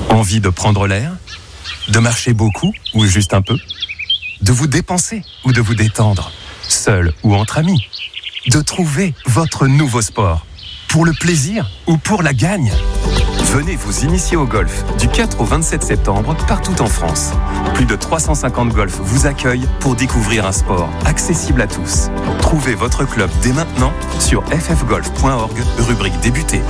Envie de prendre l'air ? De marcher beaucoup ou juste un peu ? De vous dépenser ou de vous détendre ? Seul ou entre amis ? De trouver votre nouveau sport ? Pour le plaisir ou pour la gagne ? Venez vous initier au golf du 4 au 27 septembre partout en France. Plus de 350 golfs vous accueillent pour découvrir un sport accessible à tous. Trouvez votre club dès maintenant sur ffgolf.org, rubrique débuter.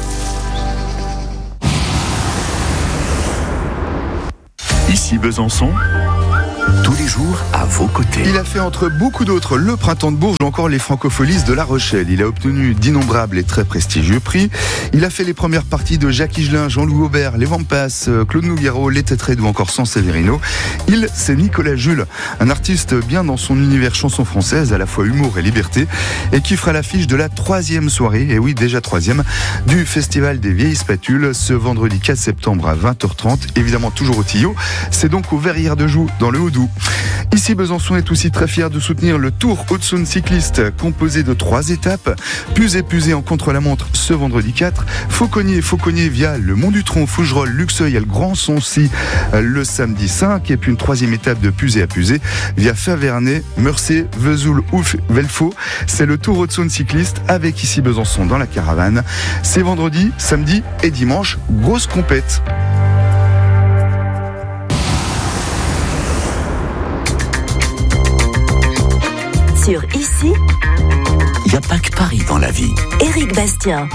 Ici Besançon, tous les jours à vos côtés. Il a fait entre beaucoup d'autres le Printemps de Bourges ou encore les Francopholies de La Rochelle. Il a obtenu d'innombrables et très prestigieux prix. Il a fait les premières parties de Jacques Higelin, Jean-Louis Aubert, Les Vampas, Claude Nougaro, Les Tétraides ou encore Sanseverino. C'est Nicolas Jules, un artiste bien dans son univers chanson française, à la fois humour et liberté, et qui fera l'affiche de la 3e soirée, et oui déjà 3e, du Festival des Vieilles Spatules, ce vendredi 4 septembre à 20h30, évidemment toujours au Tillot. C'est donc aux Verrières de Joux, dans le Haut-Doubs. Ici, Besançon est aussi très fier de soutenir le Tour Haute-Saône cycliste, composé de 3 étapes. Puisé en contre-la-montre ce vendredi 4. Fauconnier via le Mont du Tronc, Fougerolles, Luxeuil et le Grand Soncy le samedi 5. Et puis une 3e étape de Puisé à Puisé via Faverney, Meurcey, Vesoul ou Velfaux. C'est le Tour Haute-Saône cycliste avec ici Besançon dans la caravane. C'est vendredi, samedi et dimanche. Grosse compète. Sur Ici, il n'y a pas que Paris dans la vie. Éric Bastien.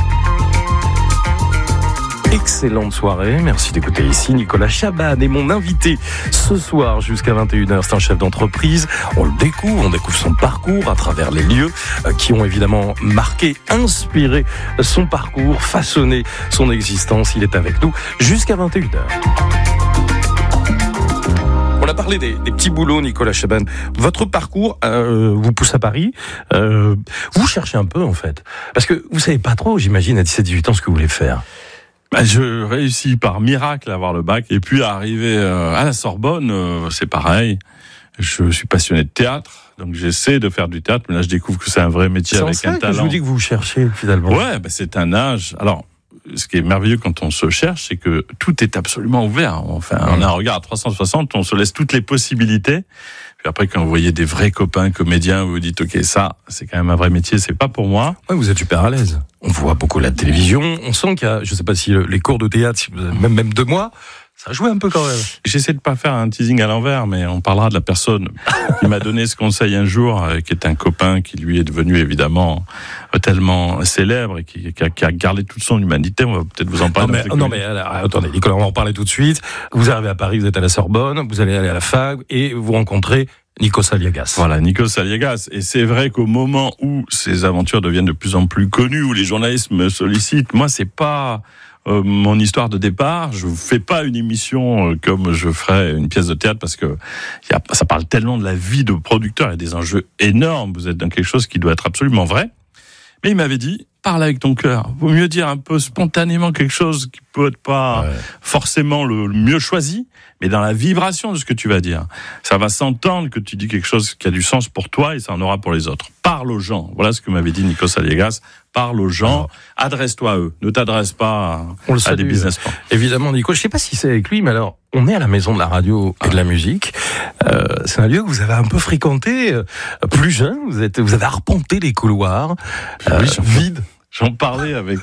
Excellente soirée, merci d'écouter Ici. Nicolas Chaban est mon invité ce soir jusqu'à 21h. C'est un chef d'entreprise, on le découvre, on découvre son parcours à travers les lieux qui ont évidemment marqué, inspiré son parcours, façonné son existence. Il est avec nous jusqu'à 21h. On a parlé des petits boulots, Nicolas Chaban. Votre parcours vous pousse à Paris. Vous cherchez un peu, en fait. Parce que vous savez pas trop, j'imagine, à 17-18 ans, ce que vous voulez faire. Je réussis par miracle à avoir le bac. Et puis, arriver à la Sorbonne, c'est pareil. Je suis passionné de théâtre. Donc, j'essaie de faire du théâtre. Mais là, je découvre que c'est un vrai métier avec un talent. Je vous dis que vous cherchez, finalement. Ouais, c'est un âge. Alors, ce qui est merveilleux quand on se cherche, c'est que tout est absolument ouvert. Enfin, on a un regard à 360, on se laisse toutes les possibilités. Puis après, quand vous voyez des vrais copains comédiens, vous vous dites, OK, ça, c'est quand même un vrai métier, c'est pas pour moi. Ouais, vous êtes super à l'aise. On voit beaucoup la télévision. On sent qu'il y a, je sais pas si les cours de théâtre, même 2 mois, ça jouait un peu quand même. J'essaie de pas faire un teasing à l'envers, mais on parlera de la personne qui m'a donné ce conseil un jour, qui est un copain qui lui est devenu évidemment tellement célèbre et qui a gardé toute son humanité. On va peut-être vous en parler. Non mais attendez, Nicolas, on va en parler tout de suite. Vous arrivez à Paris, vous êtes à la Sorbonne, vous allez aller à la fac et vous rencontrez Nikos Aliagas. Voilà, Nikos Aliagas. Et c'est vrai qu'au moment où ces aventures deviennent de plus en plus connues, où les journalistes me sollicitent, moi, c'est pas mon histoire de départ. Je fais pas une émission comme je ferais une pièce de théâtre parce que ça parle tellement de la vie de producteur. Il y a des enjeux énormes. Vous êtes dans quelque chose qui doit être absolument vrai. Mais il m'avait dit, parle avec ton cœur. Vaut mieux dire un peu spontanément quelque chose qui peut être pas forcément le mieux choisi, mais dans la vibration de ce que tu vas dire. Ça va s'entendre que tu dis quelque chose qui a du sens pour toi et ça en aura pour les autres. Parle aux gens. Voilà ce que m'avait dit Nikos Aliagas. Parle aux gens, adresse-toi à eux. Ne t'adresse pas à des businessmen. Évidemment, Nico, je sais pas si c'est avec lui, mais alors, on est à la Maison de la radio et de la musique. C'est un lieu que vous avez un peu fréquenté, plus jeune. Vous avez arpenté les couloirs, vides. J'en parlais avec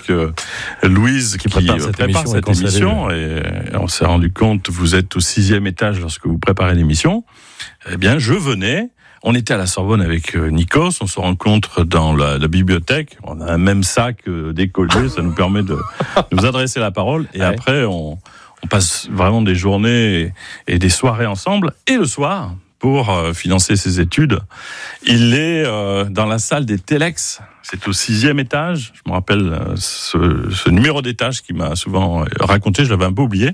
Louise qui prépare cette émission et on s'est rendu compte, vous êtes au 6e étage lorsque vous préparez l'émission. Eh bien, je venais. On était à la Sorbonne avec Nikos, on se rencontre dans la bibliothèque, on a un même sac d'écoliers, ça nous permet de nous adresser la parole, et après on passe vraiment des journées et des soirées ensemble, et le soir, pour financer ses études, il est dans la salle des Telex, c'est au 6e étage, je me rappelle ce numéro d'étage qui m'a souvent raconté, je l'avais un peu oublié.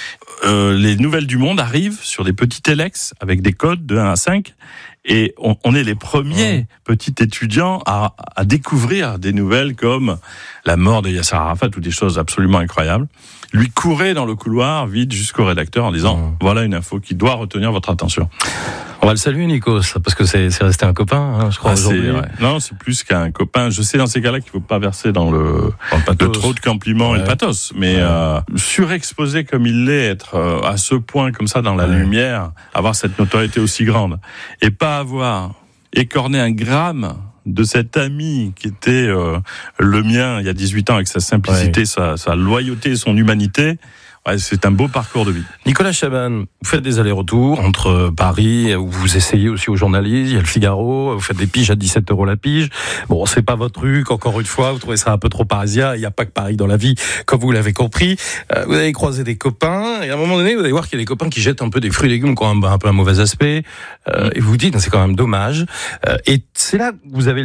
Les nouvelles du monde arrivent sur des petits Telex avec des codes de 1 à 5, et on est les premiers petits étudiants à découvrir des nouvelles comme la mort de Yasser Arafat ou des choses absolument incroyables. Lui courait dans le couloir vide jusqu'au rédacteur en disant voilà une info qui doit retenir votre attention. On va le saluer, Nikos, parce que c'est resté un copain, je crois, aujourd'hui. Non, c'est plus qu'un copain. Je sais dans ces cas-là qu'il faut pas verser dans le trop de compliments et le pathos, mais surexposé comme il l'est, être à ce point comme ça dans la lumière, avoir cette notoriété aussi grande, et pas avoir écorné un gramme de cet ami qui était le mien il y a 18 ans, avec sa simplicité, sa loyauté, son humanité. Ouais, c'est un beau parcours de vie. Nicolas Chaban, vous faites des allers-retours entre Paris, où vous essayez aussi aux journalistes, il y a le Figaro, vous faites des piges à 17 € la pige. Bon, c'est pas votre truc, encore une fois, vous trouvez ça un peu trop parisien, il n'y a pas que Paris dans la vie, comme vous l'avez compris. Vous allez croiser des copains, et à un moment donné, vous allez voir qu'il y a des copains qui jettent un peu des fruits et légumes qui ont un peu un mauvais aspect, et vous vous dites, c'est quand même dommage. Et c'est là que vous avez